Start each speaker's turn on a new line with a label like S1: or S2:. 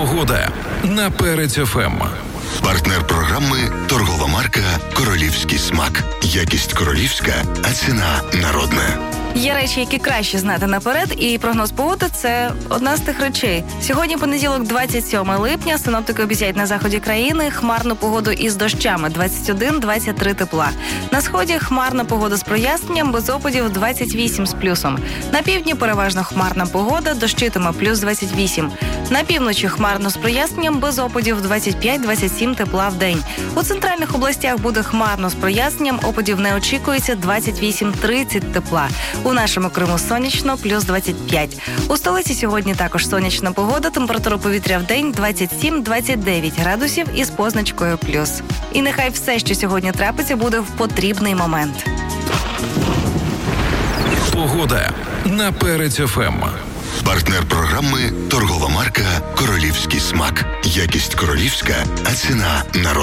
S1: Погода на Перець ФМ.
S2: Партнер програми – торгова марка «Королівський смак». Якість королівська, а ціна народна.
S3: Є речі, які краще знати наперед, і прогноз погоди – це одна з тих речей. Сьогодні понеділок, 27 липня, синоптики обіцяють на заході країни хмарну погоду із дощами – 21-23 тепла. На сході хмарна погода з проясненням, без опадів – 28 з плюсом. На півдні переважно хмарна погода, дощитиме – плюс 28. На півночі хмарно з проясненням, без опадів – 25-27 тепла в день. У центральних областях буде хмарно з проясненням, опадів не очікується, 28-30 тепла. У нашому Криму сонячно, плюс 25. У столиці сьогодні також сонячна погода, температура повітря в день 27-29 градусів із позначкою плюс. І нехай все, що сьогодні трапиться, буде в потрібний момент.
S1: Погода на Перець ФМ.
S2: Партнер програми – торгова марка «Королівський смак». Якість королівська, а ціна народна.